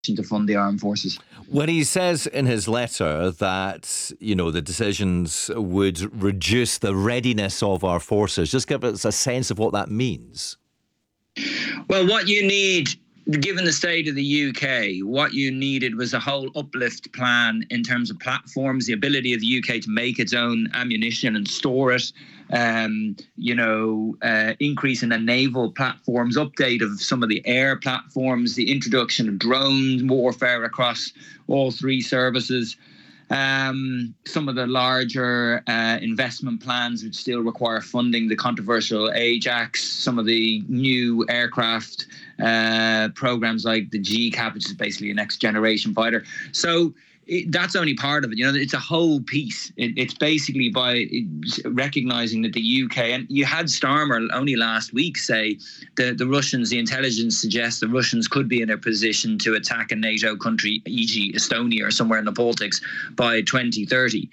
to fund the armed forces. When he says in his letter that, the decisions would reduce the readiness of our forces, just give us a sense of what that means. Well, what you need, given the state of the UK, what you needed was a whole uplift plan in terms of platforms, the ability of the UK to make its own ammunition and store it, increase in the naval platforms, update of some of the air platforms, the introduction of drone warfare across all three services. Some of the larger investment plans which still require funding, the controversial Ajax, some of the new aircraft programs like the GCAP, which is basically a next generation fighter. So that's only part of it. It's a whole piece. It's basically by recognizing that the UK, and you had Starmer only last week say that the Russians, the intelligence suggests the Russians could be in a position to attack a NATO country, e.g. Estonia or somewhere in the Baltics, by 2030.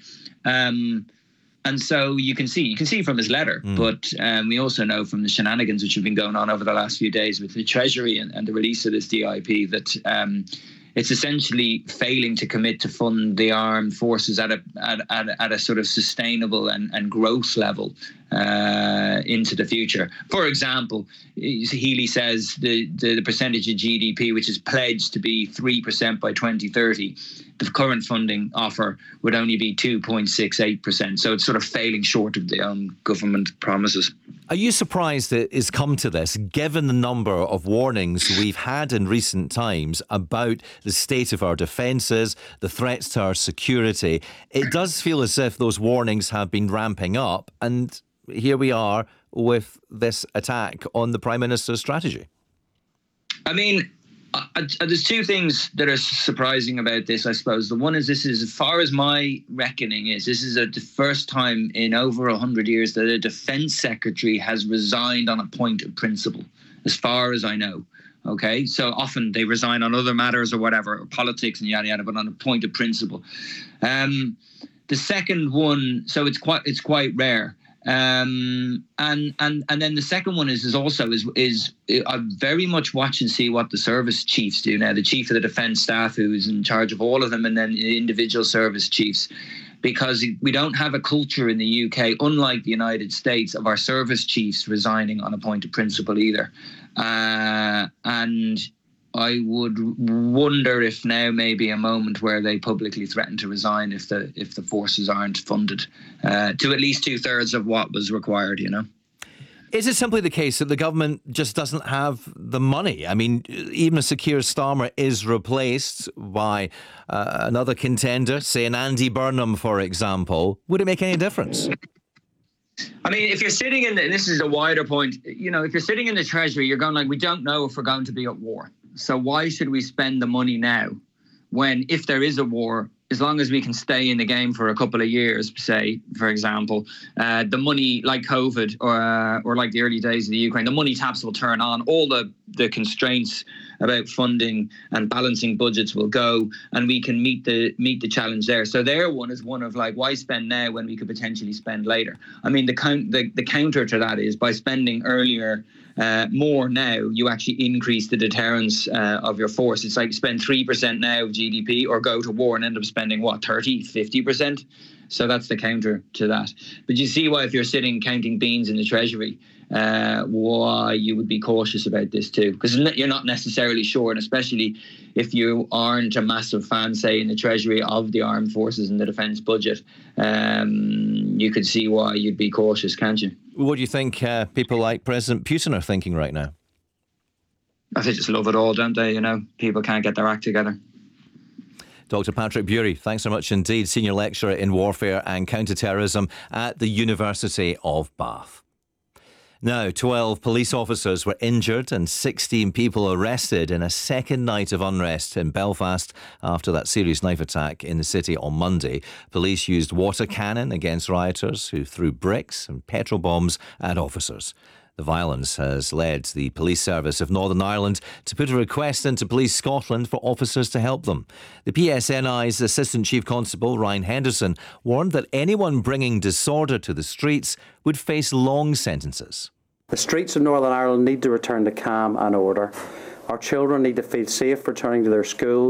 And so you can see from his letter, but we also know from the shenanigans which have been going on over the last few days with the Treasury and the release of this DIP that it's essentially failing to commit to fund the armed forces at a sort of sustainable and growth level into the future. For example, Healy says the percentage of GDP which is pledged to be 3% by 2030, the current funding offer would only be 2.68%. So it's sort of failing short of the own government promises. Are you surprised that it's come to this, given the number of warnings we've had in recent times about the state of our defences, the threats to our security? It does feel as if those warnings have been ramping up, and here we are with this attack on the Prime Minister's strategy. I mean, there's two things that are surprising about this, I suppose. The one is this is, as far as my reckoning is, this is the first time in over 100 years that a defence secretary has resigned on a point of principle, as far as I know. Okay, so often they resign on other matters or whatever, or politics and yada yada, but on a point of principle. The second one, so it's quite rare. And then the second one is I very much watch and see what the service chiefs do now. The chief of the defence staff, who is in charge of all of them, and then the individual service chiefs, because we don't have a culture in the UK, unlike the United States, of our service chiefs resigning on a point of principle either. And I would wonder if now may be a moment where they publicly threaten to resign if the forces aren't funded to at least 2/3 of what was required, Is it simply the case that the government just doesn't have the money? I mean, even as Keir Starmer is replaced by another contender, say an Andy Burnham, for example, would it make any difference? I mean, if you're sitting and this is a wider point, if you're sitting in the Treasury, you're going like, we don't know if we're going to be at war. So why should we spend the money now when, if there is a war, as long as we can stay in the game for a couple of years, say, for example, the money, like COVID or like the early days of the Ukraine, the money taps will turn on. All the constraints about funding and balancing budgets will go, and we can meet the challenge there. So their one is one of like, why spend now when we could potentially spend later? I mean, the counter to that is by spending earlier. More now, you actually increase the deterrence of your force. It's like spend 3% now of GDP or go to war and end up spending, 30, 50%? So that's the counter to that. But you see why, if you're sitting counting beans in the Treasury, why you would be cautious about this too. Because you're not necessarily sure, and especially if you aren't a massive fan, say, in the Treasury of the armed forces and the defence budget, you could see why you'd be cautious, can't you? What do you think people like President Putin are thinking right now? I think they just love it all, don't they? People can't get their act together. Dr. Patrick Bury, thanks so much indeed, Senior Lecturer in Warfare and Counter-Terrorism at the University of Bath. Now, 12 police officers were injured and 16 people arrested in a second night of unrest in Belfast after that serious knife attack in the city on Monday. Police used water cannon against rioters who threw bricks and petrol bombs at officers. The violence has led the Police Service of Northern Ireland to put a request into Police Scotland for officers to help them. The PSNI's Assistant Chief Constable, Ryan Henderson, warned that anyone bringing disorder to the streets would face long sentences. The streets of Northern Ireland need to return to calm and order. Our children need to feel safe returning to their schools.